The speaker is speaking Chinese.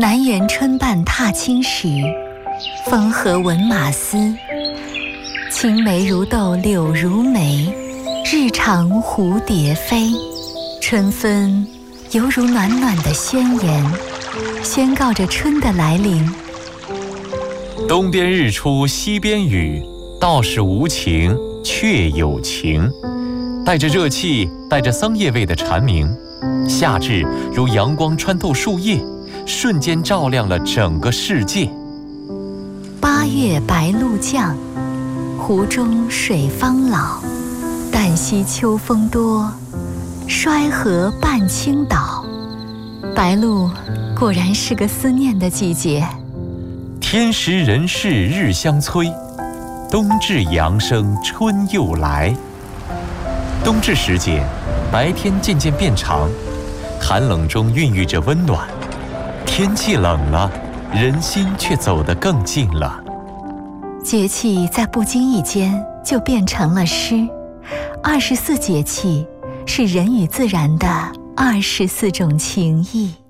南园春半踏青时，风和闻马嘶。青梅如豆柳如眉，日长蝴蝶飞。春分犹如暖暖的宣言，宣告着春的来临。 东边日出西边雨，道是无晴却有晴。带着热气，带着桑叶味的蝉鸣，夏至如阳光穿透树叶，瞬间照亮了整个世界。 八月白露降，湖中水方老。旦夕秋风多，衰河半倾倒。白露果然是个思念的季节。 天时人事日相催，冬至阳生春又来。冬至时节，白天渐渐变长，寒冷中孕育着温暖。天气冷了，人心却走得更近了。 节气在不经意间就变成了诗。24节气是人与自然的24种情谊。